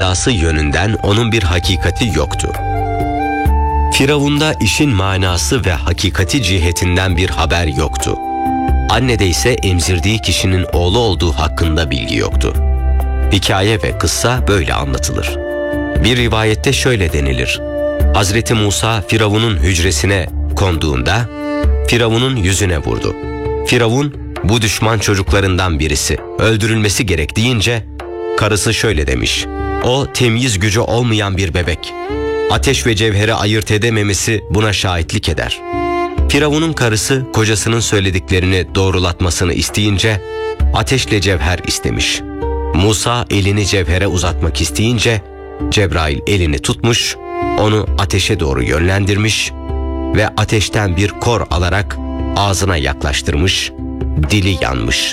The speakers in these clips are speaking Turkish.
iddiası yönünden onun bir hakikati yoktu. Firavun'da işin manası ve hakikati cihetinden bir haber yoktu. Annede ise emzirdiği kişinin oğlu olduğu hakkında bilgi yoktu. Hikaye ve kıssa böyle anlatılır. Bir rivayette şöyle denilir: Hazreti Musa Firavun'un hücresine konduğunda Firavun'un yüzüne vurdu. Firavun, bu düşman çocuklarından birisi, öldürülmesi gerek deyince karısı şöyle demiş: o temyiz gücü olmayan bir bebek. Ateş ve cevheri ayırt edememesi buna şahitlik eder. Firavun'un karısı kocasının söylediklerini doğrulatmasını isteyince ateşle cevher istemiş. Musa elini cevhere uzatmak isteyince Cebrail elini tutmuş, onu ateşe doğru yönlendirmiş ve ateşten bir kor alarak ağzına yaklaştırmış, dili yanmış.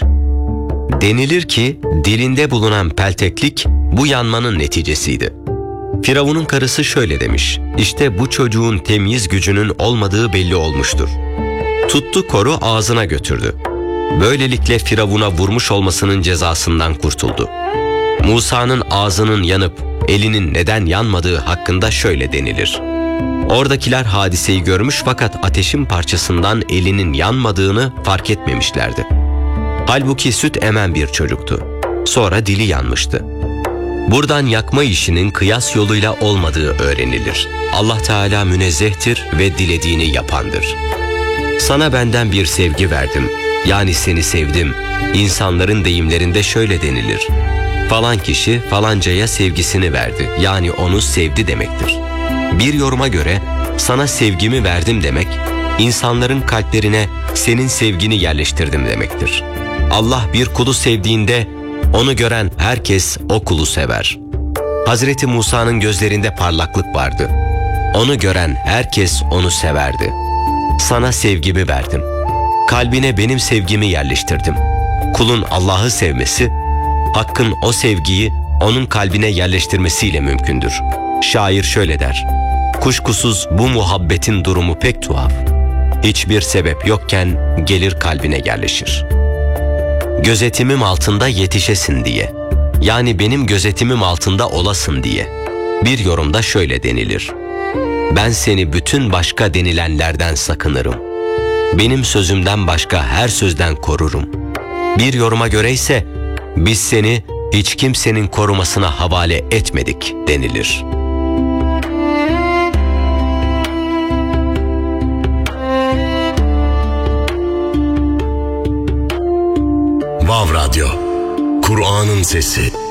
Denilir ki dilinde bulunan pelteklik bu yanmanın neticesiydi. Firavun'un karısı şöyle demiş: İşte bu çocuğun temyiz gücünün olmadığı belli olmuştur. Tuttu koru ağzına götürdü. Böylelikle Firavun'a vurmuş olmasının cezasından kurtuldu. Musa'nın ağzının yanıp elinin neden yanmadığı hakkında şöyle denilir: Oradakiler hadiseyi görmüş fakat ateşin parçasından elinin yanmadığını fark etmemişlerdi. Halbuki süt emen bir çocuktu. Sonra dili yanmıştı. Buradan yakma işinin kıyas yoluyla olmadığı öğrenilir. Allah Teala münezzehtir ve dilediğini yapandır. Sana benden bir sevgi verdim, yani seni sevdim. İnsanların deyimlerinde şöyle denilir: Falan kişi falancaya sevgisini verdi, yani onu sevdi demektir. Bir yoruma göre sana sevgimi verdim demek, insanların kalplerine senin sevgini yerleştirdim demektir. Allah bir kulu sevdiğinde onu gören herkes o kulu sever. Hazreti Musa'nın gözlerinde parlaklık vardı. Onu gören herkes onu severdi. Sana sevgimi verdim. Kalbine benim sevgimi yerleştirdim. Kulun Allah'ı sevmesi, Hakk'ın o sevgiyi onun kalbine yerleştirmesiyle mümkündür. Şair şöyle der: Kuşkusuz bu muhabbetin durumu pek tuhaf. Hiçbir sebep yokken gelir kalbine yerleşir. Gözetimim altında yetişesin diye, yani benim gözetimim altında olasın diye. Bir yorumda şöyle denilir: Ben seni bütün başka denilenlerden sakınırım. Benim sözümden başka her sözden korurum. Bir yoruma göre ise biz seni hiç kimsenin korumasına havale etmedik denilir. Vav Radyo, Kur'an'ın sesi.